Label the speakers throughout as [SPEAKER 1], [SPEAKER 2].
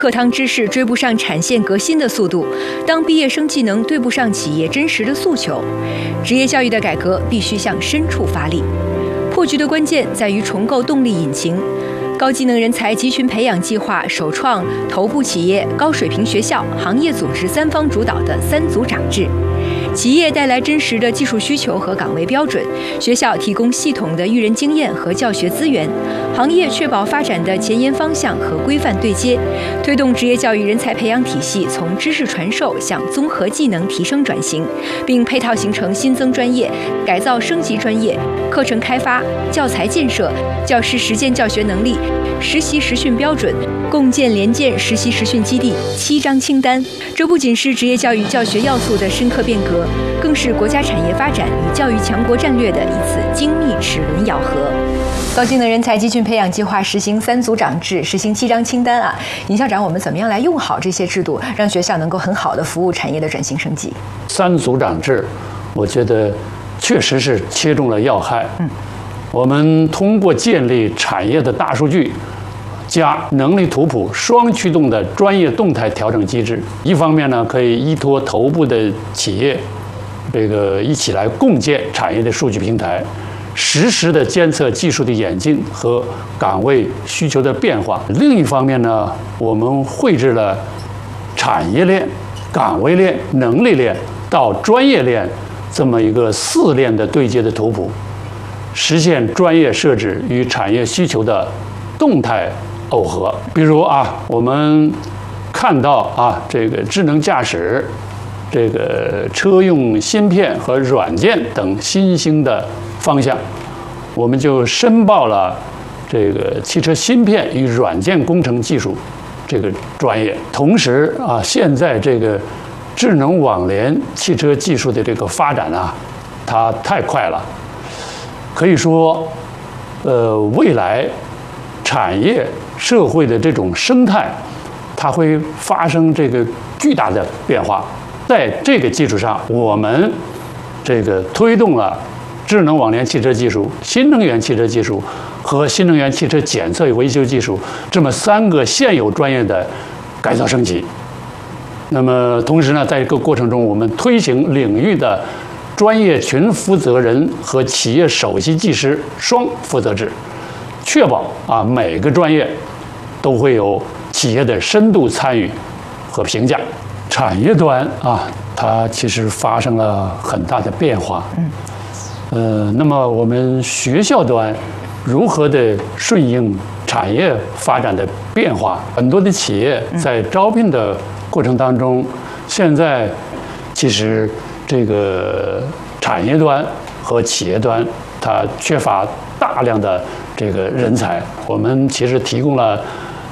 [SPEAKER 1] 课堂知识追不上产线革新的速度，当毕业生技能对不上企业真实的诉求，职业教育的改革必须向深处发力。破局的关键在于重构动力引擎。高技能人才集群培养计划首创头部企业、高水平学校、行业组织三方主导的3组长制。企业带来真实的技术需求和岗位标准，学校提供系统的育人经验和教学资源，行业确保发展的前沿方向和规范对接，推动职业教育人才培养体系从知识传授向综合技能提升转型，并配套形成新增专业、改造升级专业、课程开发、教材建设、教师实践教学能力、实习实训标准，共建联建实习实训基地7张清单。这不仅是职业教育教学要素的深刻变革，更是国家产业发展与教育强国战略的一次精密齿轮咬合。高技能人才集群培养计划实行3组长制，实行7张清单啊！尹校长，我们怎么样来用好这些制度，让学校能够很好的服务产业的转型升级
[SPEAKER 2] ？3组长制，我觉得确实是切中了要害。我们通过建立产业的大数据加能力图谱双驱动的专业动态调整机制，一方面呢，可以依托头部的企业，一起来共建产业的数据平台，实时的监测技术的演进和岗位需求的变化。另一方面呢，我们绘制了产业链、岗位链、能力链到专业链这么一个4链的对接的图谱，实现专业设置与产业需求的动态耦合。比如我们看到这个智能驾驶、这个车用芯片和软件等新兴的方向，我们就申报了这个汽车芯片与软件工程技术这个专业。同时现在这个智能网联汽车技术的这个发展它太快了，可以说未来产业社会的这种生态，它会发生这个巨大的变化。在这个基础上，我们这个推动了智能网联汽车技术、新能源汽车技术和新能源汽车检测与维修技术这么3个现有专业的改造升级。那么同时呢，在这个过程中，我们推行领域的专业群负责人和企业首席技师双负责制，确保每个专业都会有企业的深度参与和评价。产业端它其实发生了很大的变化。那么我们学校端如何的顺应产业发展的变化？很多的企业在招聘的过程当中，现在其实这个产业端和企业端它缺乏大量的这个人才。我们其实提供了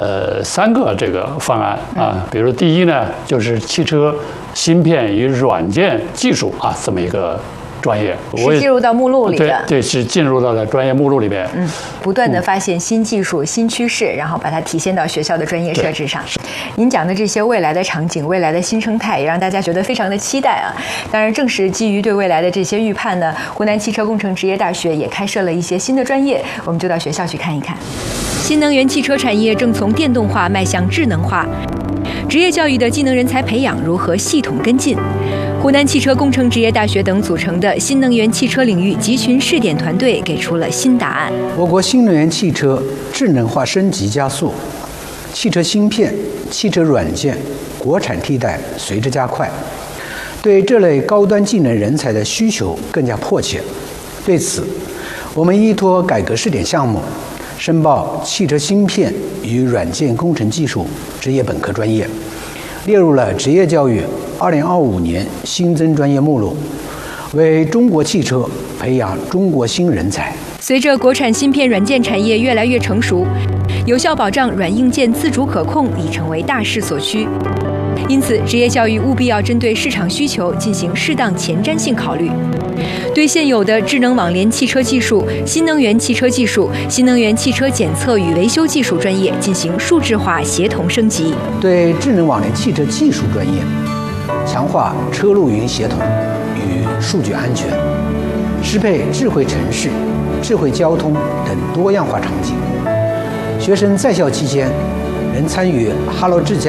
[SPEAKER 2] 3个这个方案比如第一呢，就是汽车芯片与软件技术这么一个专业，
[SPEAKER 1] 是进入到目录里的。
[SPEAKER 2] 对，是进入到了专业目录里边。
[SPEAKER 1] 不断的发现新技术、新趋势，然后把它体现到学校的专业设置上。您讲的这些未来的场景、未来的新生态，也让大家觉得非常的期待啊。当然，正是基于对未来的这些预判呢，湖南汽车工程职业大学也开设了一些新的专业，我们就到学校去看一看。新能源汽车产业正从电动化迈向智能化，职业教育的技能人才培养如何系统跟进？湖南汽车工程职业大学等组成的新能源汽车领域集群试点团队给出了新答案。
[SPEAKER 3] 我国新能源汽车智能化升级加速，汽车芯片、汽车软件国产替代随之加快，对这类高端技能人才的需求更加迫切。对此，我们依托改革试点项目，申报汽车芯片与软件工程技术职业本科专业，列入了职业教育2025年新增专业目录，为中国汽车培养中国新人才。
[SPEAKER 1] 随着国产芯片软件产业越来越成熟，有效保障软硬件自主可控已成为大势所趋。因此，职业教育务必要针对市场需求进行适当前瞻性考虑，对现有的智能网联汽车技术、新能源汽车技术、新能源汽车检测与维修技术专业进行数字化协同升级。
[SPEAKER 3] 对智能网联汽车技术专业，强化车路云协同与数据安全，适配智慧城市、智慧交通等多样化场景。学生在校期间能参与哈罗智驾